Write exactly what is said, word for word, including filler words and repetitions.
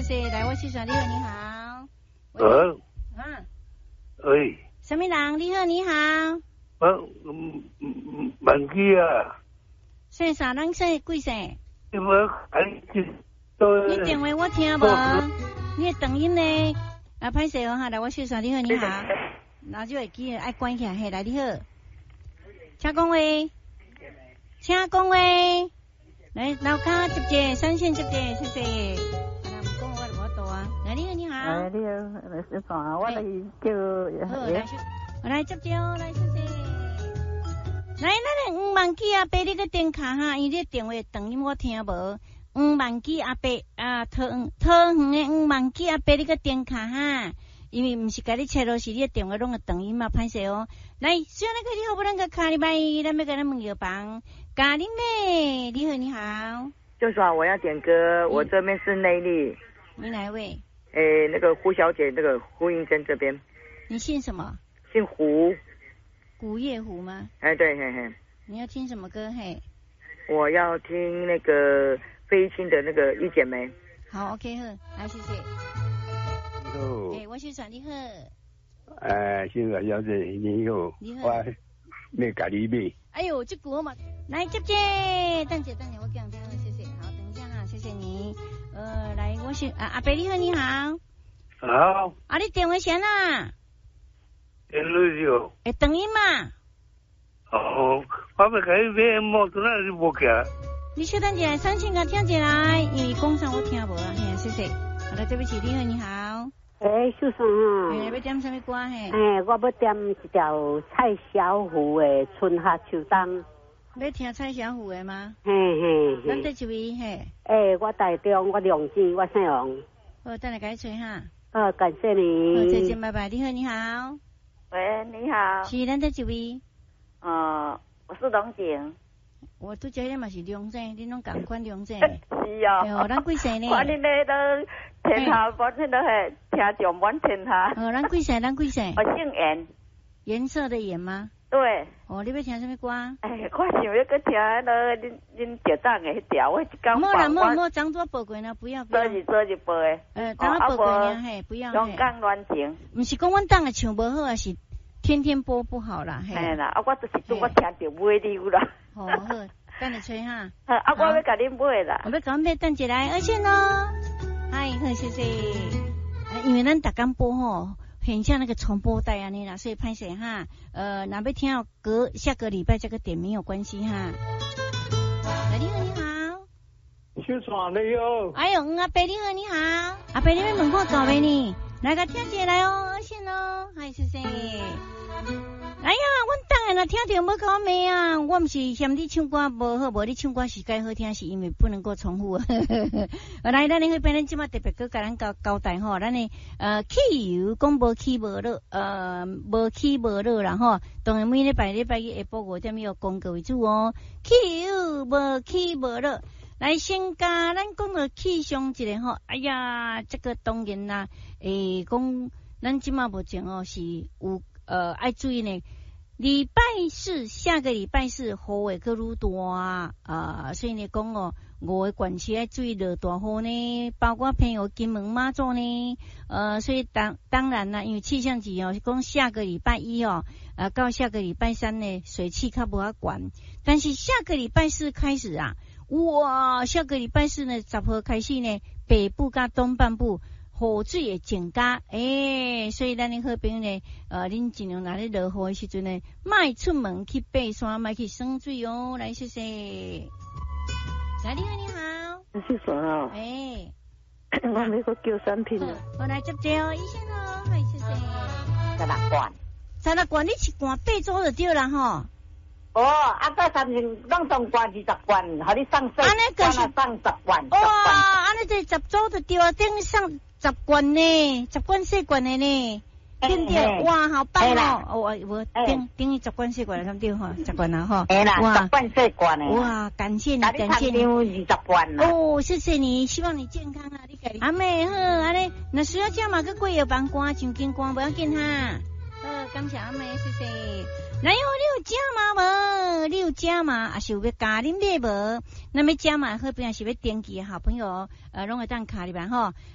谢。来，我去选你好，你好。 呃。 啊。 喂。 什么人？你好，你好。 我嗯嗯忘记啊。 姓啥？人姓贵姓？ 你无赶紧都。 你电话我听无？你的抖音呢？啊，歹势哦哈！来，我去选你好，你好。那就会记爱关起来，嘿，来你好。请讲话。请讲话。来，楼骹接接，三线接接，谢谢。啊，唔讲我就无多啊。来，你好，你好。 哎，你好，来小爽啊，我来叫。 好，来，我来接接哦，来，谢谢。来，咱的五万几阿伯，你个电卡哈，因为你电话等音我听无。五万几阿伯啊，桃园桃园的五万几阿伯，你个电卡哈。因为唔是甲你切落是你的电话拢个等音嘛，歹势哦。来，虽然那个你好不能个卡礼拜，咱要跟咱问药房，咖喱妹，你好，你好。 就说我要点歌，我这边是内力。 你哪一位？ 诶，那个胡小姐，那个胡英珍这边。 你姓什么？ 姓胡。 古叶胡吗？ 哎，对，嘿嘿。 你要听什么歌？嘿。 我要听那个费玉清的那个《一剪梅》。 好 ，OK 好，来谢谢。 你好。 哎，我是传你好。 哎，新小小姐你好。 你好。 我咩咖喱味？ 哎呦，这股嘛，来接接，等姐等姐，我讲听了，谢谢。好，等一下哈，谢谢你。呃，来，我是啊阿伯你好，你好。 好。 啊，你电话先啦。 电话就。 哎，等音嘛。 哦，我要甲你买莫做哪是无行。 你稍等者，三千个听起来，因为讲啥我听无啊，嘿，谢谢。好了，对不起，你好，你好。 诶，秀爽啊！ 诶，要点什么歌嘿？ 诶，我要点一条蔡小虎的《春夏秋冬》。 要听蔡小虎的吗？ 嘿嘿嘿。 咱第一位嘿。 诶，我台中，我梁子，我姓王。 好，等下给你吹哈。 好，感谢你。 好，再见，拜拜。你好，你好。 喂，你好。 是咱第一位。 哦，我是龙井。 我都叫你嘛是龙井，你拢共款龙井。 是啊。 哦，咱几岁呢？ 我恁咧都天下，我恁都系听上满天下。 哦，咱几岁？咱几岁？ 我姓颜。 颜色的颜吗？ 对。 哦，你要听什么歌？ 哎，我想要去听迄个恁恁结账的迄条，我一讲莫啦莫莫，张多报过呢，不要不要。 做是做一报的。 呃，张多报过呢，嘿，不要。 龙岗乱情。 不是讲阮当个唱不好，啊是天天播不好啦，嘿。 嘿啦，啊我就是拄我听着买溜啦。 好好，等你吹哈。 好，啊我要甲恁买啦。 我要甲阮买等一来，而且呢，嗨，好谢谢。因为咱逐工播吼。很像那个重播带啊，你啦，所以拍谁哈？呃，哪边听到隔下个礼拜这个点没有关系哈。来，你好，你好。 小爽你好。 哎呦，阿伯你好，你好。阿伯你们门口搞没呢？来个听起来哦，而且呢，嗨，谢谢。哎呀，阮当然啦，听到要搞咩啊？我唔是嫌你唱歌无好，无你唱歌是该好听，是因为不能够重复。来，咱迄边咱即马特别搁甲咱交交代吼，咱的呃汽油讲无起无落，呃无起无落啦吼。当然每礼拜礼拜一下晡五点要讲各为主哦。汽油无起无落，来先甲咱讲个气象一个吼。哎呀，这个当然啦，诶，讲咱即马目前哦是有。呃，爱注意呢，礼拜四下个礼拜四雨会搁愈大啊，所以呢讲哦，五个县市爱注意落大雨呢，包括朋友金门马祖呢，呃，所以当当然啦，因为气象局哦是讲下个礼拜一哦，呃，到下个礼拜三呢水汽较无法管，但是下个礼拜四开始啊，哇，下个礼拜四呢十号开始呢，北部甲东半部。雨水会增加，诶、欸，所以咱的好朋友呢，呃，恁尽量拿咧落雨的时阵呢，莫出门去爬山，莫去耍水哦。来，谢谢。来，你好，你好。 谢谢啊。 诶、 欸，我那个叫产品啊。 我来接接哦，医生哦，嗨，谢谢。 十六罐。 十六罐，你一罐八组就对啦吼。 哦，啊，个三千拢总罐二十罐，互你送水， 安尼就是送十罐。 哇，安尼这十组就对啊，等于送十罐呢，十罐四罐的呢，对不对？哇，好棒哦！我我等等于十罐四罐，他们对哈，十罐了哈。 哎啦，十罐四罐的。 哇，感谢你，感谢你。 二十罐哦，谢谢你，希望你健康啊！你阿妹好，安尼那需要加嘛个贵药房关，上金关不要紧哈。好，感谢阿妹，谢谢。那有你有加码无？你有加码，还是有要加啉买无？那么加码好朋友是要登记的好朋友，呃，拢会当卡里边吼。